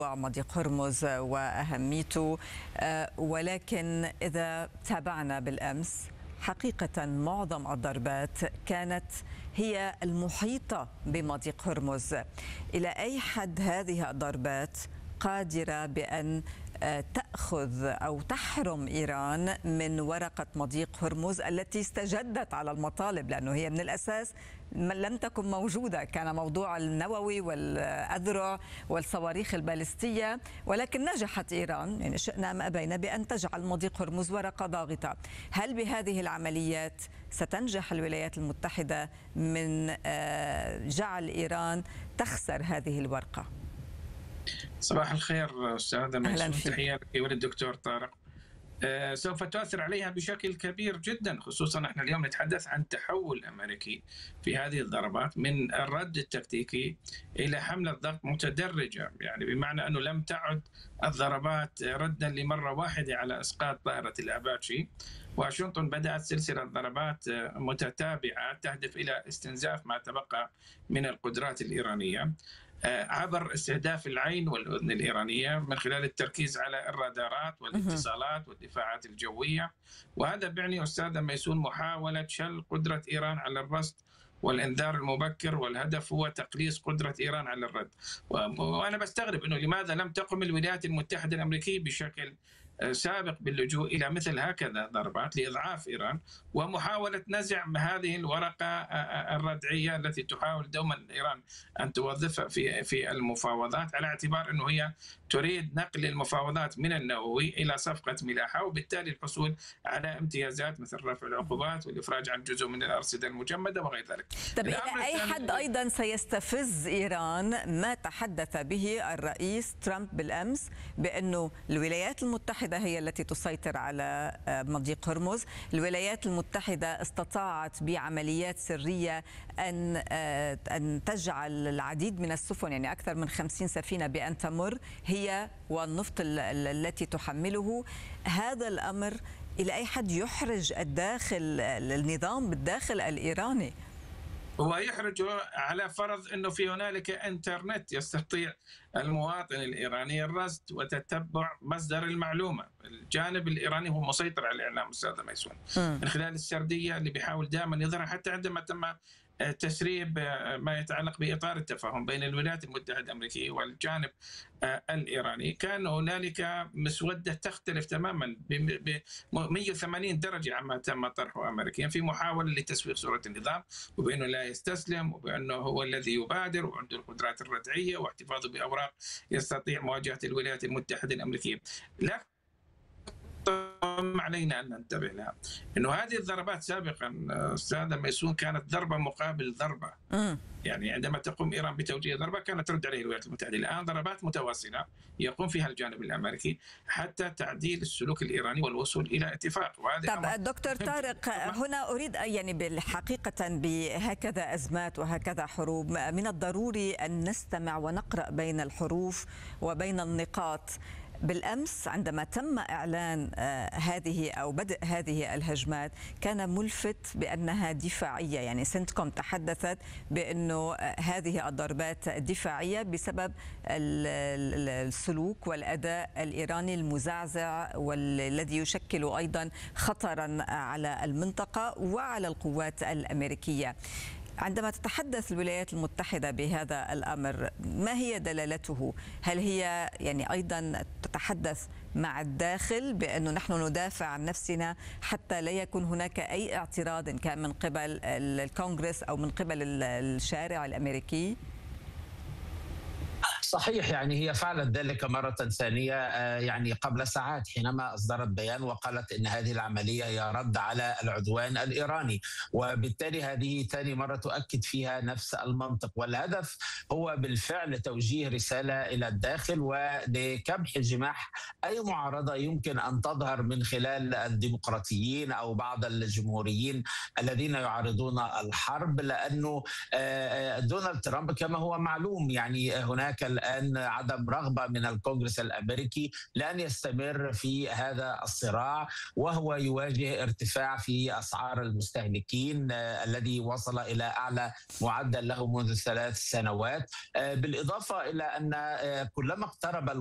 مضيق هرمز وأهميته، ولكن إذا تابعنا بالأمس حقيقة معظم الضربات كانت هي المحيطة بمضيق هرمز. إلى أي حد هذه الضربات قادرة بأن تأخذ أو تحرم إيران من ورقة مضيق هرمز التي استجدت على المطالب، لأنه هي من الأساس لم تكن موجودة، كان موضوع النووي والأذرع والصواريخ البالستية، ولكن نجحت إيران يعني شئنا أم أبينا بأن تجعل مضيق هرمز ورقة ضاغطة. هل بهذه العمليات ستنجح الولايات المتحدة من جعل إيران تخسر هذه الورقة؟ صباح الخير أستاذة ميسون، تحية لك وللدكتور طارق. سوف تؤثر عليها بشكل كبير جدا، خصوصا احنا اليوم نتحدث عن تحول امريكي في هذه الضربات من الرد التكتيكي الى حمله ضغط متدرجه، يعني بمعنى انه لم تعد الضربات ردا لمره واحده على اسقاط طائره الاباتشي. واشنطن بدات سلسله ضربات متتابعه تهدف الى استنزاف ما تبقى من القدرات الايرانيه عبر استهداف العين والأذن الإيرانية من خلال التركيز على الرادارات والاتصالات والدفاعات الجوية. وهذا بيعني أستاذة ميسون محاولة شل قدرة إيران على الرصد والإنذار المبكر، والهدف هو تقليص قدرة إيران على الرد. وأنا بستغرب أنه لماذا لم تقم الولايات المتحدة الأمريكية بشكل سابق باللجوء إلى مثل هكذا ضربات لإضعاف إيران ومحاولة نزع هذه الورقة الردعية التي تحاول دوما إيران أن توظفها في المفاوضات، على اعتبار أنه هي تريد نقل المفاوضات من النووي إلى صفقة ملاحة، وبالتالي الحصول على امتيازات مثل رفع العقوبات والإفراج عن جزء من الأرصدة المجمدة وغير ذلك. طب إلى أي حد أيضا سيستفز إيران ما تحدث به الرئيس ترامب بالأمس بأنه الولايات المتحدة هي التي تسيطر على مضيق هرمز؟ الولايات المتحدة استطاعت بعمليات سرية أن تجعل العديد من السفن، يعني أكثر من 50 سفينة، بأن تمر هي والنفط التي تحمله. هذا الأمر إلى أي حد يحرج النظام بالداخل الإيراني؟ هو يحرج على فرض أنه في هنالك إنترنت يستطيع المواطن الإيراني الرصد وتتبع مصدر المعلومة. الجانب الإيراني هو مسيطر على الإعلام أستاذة ميسون من خلال السردية اللي بيحاول دائما يظهر، حتى عندما تم تسريب ما يتعلق بإطار التفاهم بين الولايات المتحدة الأمريكية والجانب الإيراني، كان هنالك مسودة تختلف تماما ب 180 درجة عما تم طرحه أمريكيا في محاولة لتسويق صورة النظام، وبأنه لا يستسلم، وبأنه هو الذي يبادر وعنده القدرات الردعية واحتفاظه بأوراق يستطيع مواجهة الولايات المتحدة الأمريكية. لا علينا أن ننتبه لها أنه هذه الضربات سابقا أستاذة ميسون كانت ضربة مقابل ضربة. يعني عندما تقوم إيران بتوجيه ضربة كانت ترد عليه الولايات المتحدة. الآن ضربات متواصلة يقوم فيها الجانب الأمريكي حتى تعديل السلوك الإيراني والوصول إلى اتفاق. طب دكتور طارق، هنا أريد يعني بالحقيقة بهكذا أزمات وهكذا حروب من الضروري أن نستمع ونقرأ بين الحروف وبين النقاط. بالأمس عندما تم إعلان هذه أو بدء هذه الهجمات كان ملفت بأنها دفاعية، يعني سنتكوم تحدثت بأنه هذه الضربات دفاعية بسبب السلوك والأداء الإيراني المزعزع والذي يشكل أيضا خطرا على المنطقة وعلى القوات الأمريكية. عندما تتحدث الولايات المتحدة بهذا الأمر ما هي دلالته؟ هل هي يعني أيضا تتحدث مع الداخل بأنه نحن ندافع عن نفسنا حتى لا يكون هناك أي اعتراض كان من قبل الكونغرس أو من قبل الشارع الأمريكي؟ صحيح، يعني هي فعلت ذلك مرة ثانية يعني قبل ساعات حينما أصدرت بيان وقالت إن هذه العملية هي رد على العدوان الإيراني، وبالتالي هذه ثاني مرة تؤكد فيها نفس المنطق. والهدف هو بالفعل توجيه رسالة إلى الداخل ولكبح جماح أي معارضة يمكن أن تظهر من خلال الديمقراطيين أو بعض الجمهوريين الذين يعارضون الحرب، لأنه دونالد ترامب كما هو معلوم يعني هناك الآن عدم رغبة من الكونغرس الأمريكي لأن يستمر في هذا الصراع، وهو يواجه ارتفاع في أسعار المستهلكين الذي وصل إلى أعلى معدل له منذ 3 سنوات، بالإضافة إلى أن كلما اقترب